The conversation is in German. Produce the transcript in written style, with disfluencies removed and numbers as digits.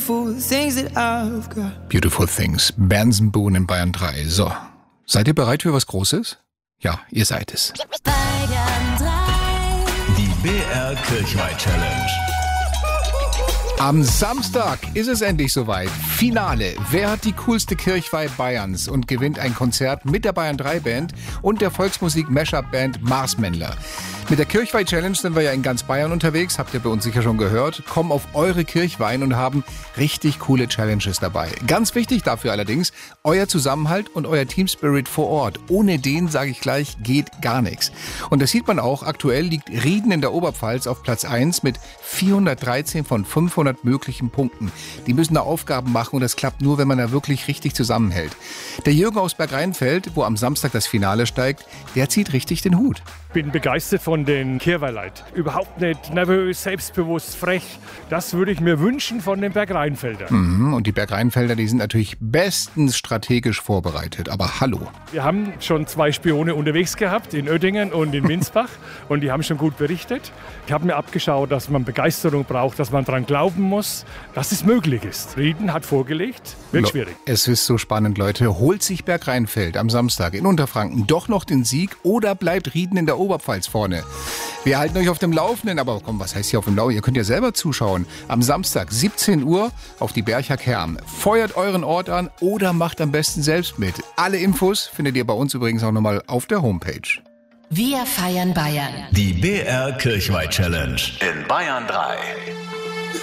beautiful things that I've got. Beautiful Things, Bernsson-Boon in Bayern 3. So, seid ihr bereit für was Großes? Ja, ihr seid es. Bayern 3. Die BR Kirchweih Challenge. Am Samstag ist es endlich soweit. Finale. Wer hat die coolste Kirchweih Bayerns und gewinnt ein Konzert mit der Bayern 3 Band und der Volksmusik-Mashup-Band Marsmännler. Mit der Kirchweih Challenge sind wir ja in ganz Bayern unterwegs, habt ihr bei uns sicher schon gehört, kommen auf eure Kirchweihen und haben richtig coole Challenges dabei. Ganz wichtig dafür allerdings, euer Zusammenhalt und euer Teamspirit vor Ort. Ohne den, sage ich gleich, geht gar nichts. Und das sieht man auch, aktuell liegt Rieden in der Oberpfalz auf Platz 1 mit 413 von 500 möglichen Punkten. Die müssen da Aufgaben machen und das klappt nur, wenn man da wirklich richtig zusammenhält. Der Jürgen aus Bergrheinfeld, wo am Samstag das Finale steigt, der zieht richtig den Hut. Ich bin begeistert von den Kirchweih-Leuten. Überhaupt nicht nervös, selbstbewusst, frech. Das würde ich mir wünschen von den Bergrheinfeldern. Und die Bergrheinfelder, die sind natürlich bestens strategisch vorbereitet. Aber hallo. Wir haben schon 2 Spione unterwegs gehabt, in Oettingen und in Winsbach. Und die haben schon gut berichtet. Ich habe mir abgeschaut, dass man Begeisterung braucht, dass man daran glauben muss, dass es möglich ist. Rieden hat vorgelegt, wird schwierig. Es ist so spannend, Leute. Holt sich Bergrheinfeld am Samstag in Unterfranken doch noch den Sieg oder bleibt Rieden in der Oberpfalz vorne? Wir halten euch auf dem Laufenden, aber komm, was heißt hier auf dem Laufenden? Ihr könnt ja selber zuschauen. Am Samstag, 17 Uhr, auf die Bercher Kerm. Feuert euren Ort an oder macht am besten selbst mit. Alle Infos findet ihr bei uns übrigens auch nochmal auf der Homepage. Wir feiern Bayern. Die BR Kirchweih Challenge in Bayern 3.